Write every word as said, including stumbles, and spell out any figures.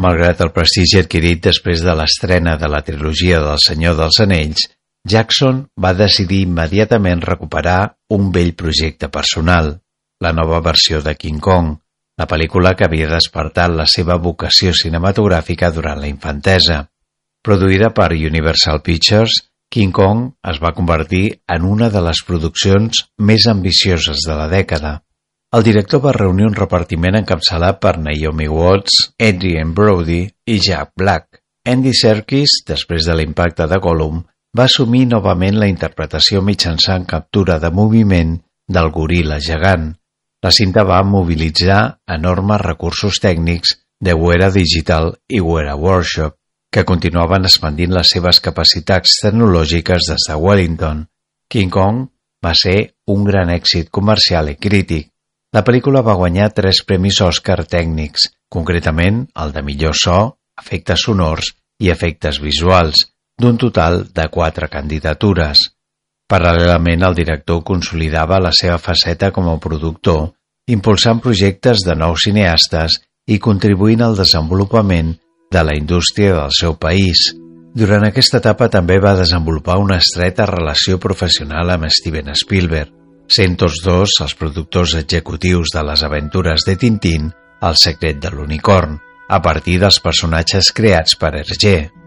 Malgrat el prestigi adquirit després de l'estrena de la trilogia del Senyor dels Anells, Jackson va decidir immediatament recuperar un vell projecte personal, la nova versió de King Kong, la pel·lícula que havia despertat la seva vocació cinematogràfica durant la infantesa. Produïda per Universal Pictures, King Kong es va convertir en una de les produccions més ambicioses de la dècada. El director va reunir un repartiment encapçalat per Naomi Watts, Adrien Brody i Jack Black. Andy Serkis, després de l'impacte de Gollum, va assumir novament la interpretació mitjançant captura de moviment del goril·la gegant. La cinta va mobilitzar enormes recursos tècnics de Weta Digital i Weta Workshop, que continuaven expandint les seves capacitats tecnològiques des de Wellington. King Kong va ser un gran èxit comercial i crític. La pel·lícula va guanyar tres premis Oscar tècnics, concretament el de millor so, efectes sonors i efectes visuals, d'un total de quatre candidatures. Paral·lelament, el director consolidava la seva faceta com a productor, impulsant projectes de nous cineastes i contribuint al desenvolupament de la indústria del seu país. Durant aquesta etapa també va desenvolupar una estreta relació professional amb Steven Spielberg, sent tots dos els productors executius de les aventures de Tintín, El secret de l'unicorn, a partir dels personatges creats per Hergé.